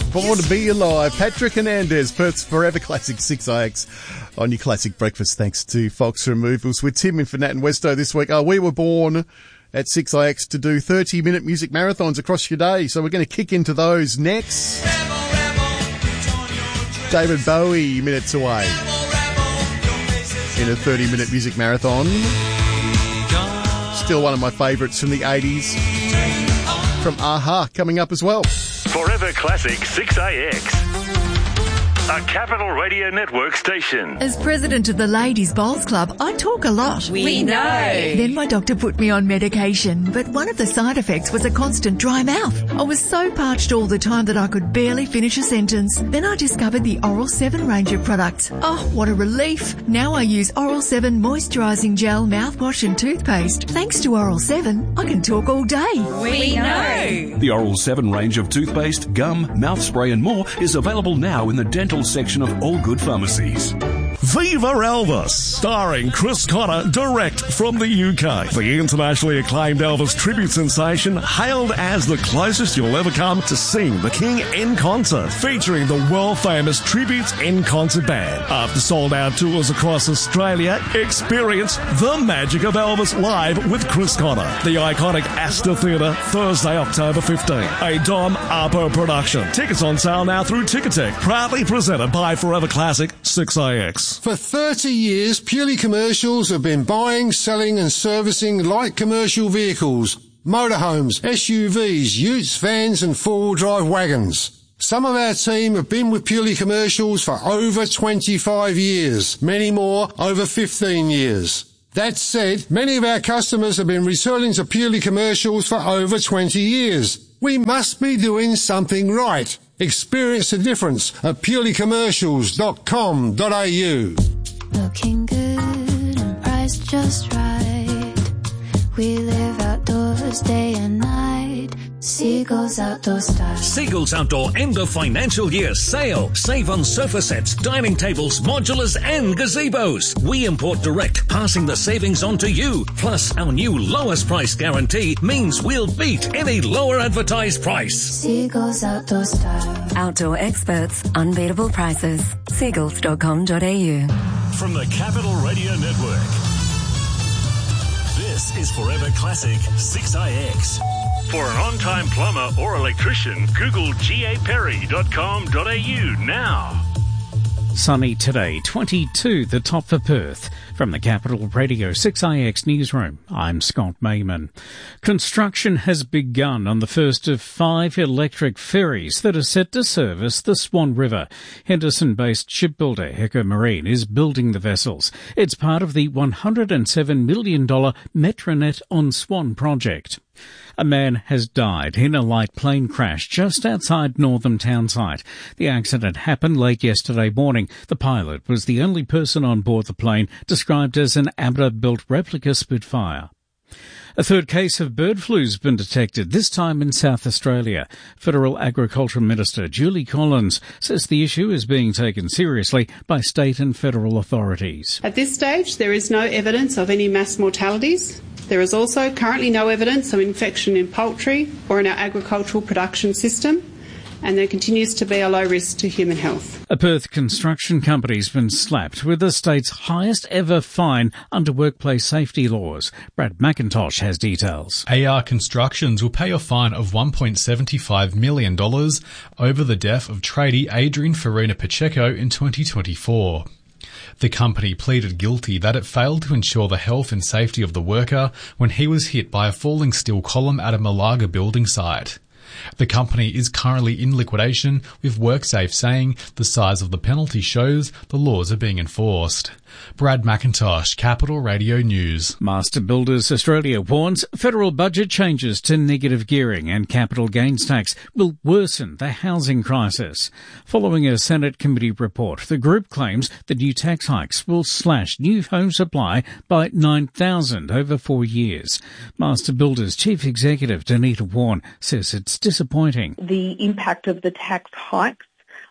Born to Be Alive. Patrick Hernandez, Perth's Forever Classic 6IX on your classic breakfast. Thanks to Fox Removals with Tim and Fernat and Westo this week. We were born at 6IX to do 30-minute music marathons across your day, so we're going to kick into those next. David Bowie, minutes away in a 30-minute music marathon. Still one of my favourites from the 80s. From Aha, coming up as well. Forever Classic 6AX. A Capital Radio Network station. As president of the Ladies Bowls Club, I talk a lot. We know. Then my doctor put me on medication, but one of the side effects was a constant dry mouth. I was so parched all the time that I could barely finish a sentence. Then I discovered the Oral 7 range of products. Oh, what a relief. Now I use Oral 7 moisturising gel, mouthwash and toothpaste. Thanks to Oral 7, I can talk all day. We know. The Oral 7 range of toothpaste, gum, mouth spray and more is available now in the dental section of all good pharmacies. Viva Elvis, starring Chris Connor, direct from the UK. The internationally acclaimed Elvis tribute sensation, hailed as the closest you'll ever come to seeing the King in concert, featuring the world-famous Tributes in Concert Band. After sold-out tours across Australia, experience the magic of Elvis live with Chris Connor. The iconic Astor Theatre, Thursday, October 15. A Dom Arpo production. Tickets on sale now through Ticketek. Proudly presented by Forever Classic 6AX. For 30 years, Purely Commercials have been buying, selling and servicing light commercial vehicles, motorhomes, SUVs, utes, vans and four-wheel drive wagons. Some of our team have been with Purely Commercials for over 25 years, many more over 15 years. That said, many of our customers have been returning to Purely Commercials for over 20 years. We must be doing something right. Experience the difference at purelycommercials.com.au. Looking good and priced just right. We live outdoors day and night. Seagulls Outdoor Style. Seagulls Outdoor end of financial year sale. Save on sofa sets, dining tables, modulars and gazebos. We import direct, passing the savings on to you. Plus, our new lowest price guarantee means we'll beat any lower advertised price. Seagulls Outdoor Style. Outdoor experts, unbeatable prices. Seagulls.com.au. From the Capital Radio Network, this is Forever Classic 6IX. For an on-time plumber or electrician, Google gaperry.com.au now. Sunny today, 22, the top for Perth. From the Capital Radio 6IX newsroom, I'm Scott Mayman. Construction has begun on the first of 5 electric ferries that are set to service the Swan River. Henderson-based shipbuilder Heco Marine is building the vessels. It's part of the $107 million Metronet on Swan project. A man has died in a light plane crash just outside Northam townsite. The accident happened late yesterday morning. The pilot was the only person on board the plane, described as an ABRA-built replica Spitfire. A third case of bird flu has been detected, this time in South Australia. Federal Agriculture Minister Julie Collins says the issue is being taken seriously by state and federal authorities. At this stage, there is no evidence of any mass mortalities. There is also currently no evidence of infection in poultry or in our agricultural production system, and there continues to be a low risk to human health. A Perth construction company has been slapped with the state's highest ever fine under workplace safety laws. Brad McIntosh has details. AR Constructions will pay a fine of $1.75 million over the death of tradie Adrian Farina Pacheco in 2024. The company pleaded guilty that it failed to ensure the health and safety of the worker when he was hit by a falling steel column at a Malaga building site. The company is currently in liquidation, with WorkSafe saying the size of the penalty shows the laws are being enforced. Brad McIntosh, Capital Radio News. Master Builders Australia warns federal budget changes to negative gearing and capital gains tax will worsen the housing crisis. Following a Senate committee report, the group claims the new tax hikes will slash new home supply by 9,000 over 4 years. Master Builders Chief Executive Danita Warren says it's disappointing. The impact of the tax hikes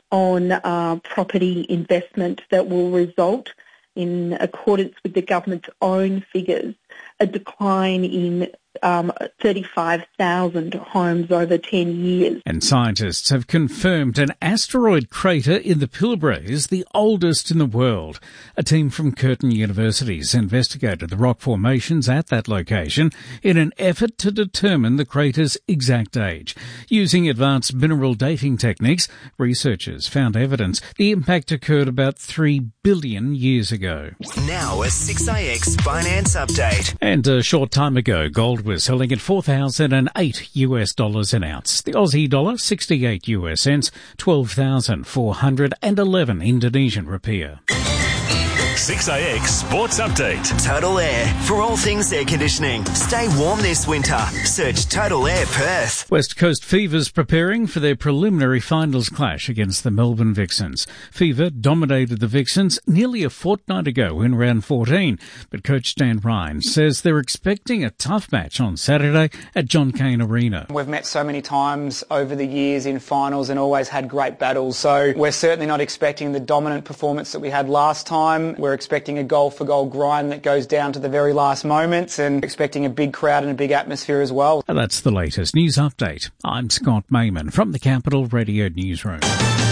on property investment that will result in accordance with the government's own figures a decline in 35,000 homes over 10 years. And scientists have confirmed an asteroid crater in the Pilbara is the oldest in the world. A team from Curtin University has investigated the rock formations at that location in an effort to determine the crater's exact age. Using advanced mineral dating techniques, researchers found evidence the impact occurred about 3 billion years ago. Now a 6IX finance update. And a short time ago, gold was selling at $4,008 an ounce. The Aussie dollar, 68 US cents, 12,411 Indonesian rupiah. 6IX Sports Update. Total Air. For all things air conditioning. Stay warm this winter. Search Total Air Perth. West Coast Fever's preparing for their preliminary finals clash against the Melbourne Vixens. Fever dominated the Vixens nearly a fortnight ago in round 14, but coach Dan Ryan says they're expecting a tough match on Saturday at John Cain Arena. We've met so many times over the years in finals and always had great battles, so we're certainly not expecting the dominant performance that we had last time. We're expecting a goal-for-goal grind that goes down to the very last moments and expecting a big crowd and a big atmosphere as well. And that's the latest news update. I'm Scott Mayman from the Capital Radio Newsroom.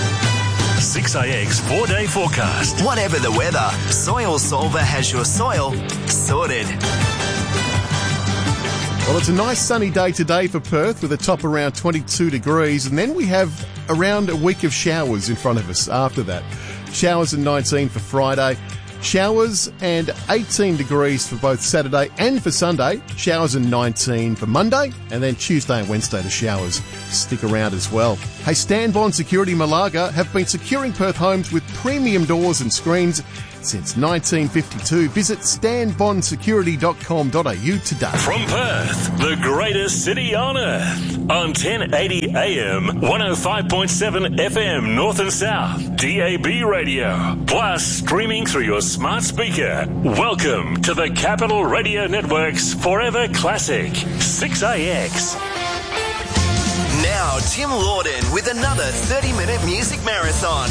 6IX 4-day forecast. Whatever the weather, Soil Solver has your soil sorted. Well, it's a nice sunny day today for Perth with a top around 22 degrees, and then we have around a week of showers in front of us after that. Showers at 19 for Friday. Showers and 18 degrees for both Saturday and for Sunday. Showers and 19 for Monday. And then Tuesday and Wednesday, the showers stick around as well. Hey, Stanbond Security Malaga have been securing Perth homes with premium doors and screens since 1952. Visit stanbondsecurity.com.au today. From Perth, the greatest city on earth. On 1080 AM, 105.7 FM North and South, DAB radio. Plus streaming through your smart speaker. Welcome to the Capital Radio Network's Forever Classic, 6IX. Now Tim Lawden with another 30-minute music marathon.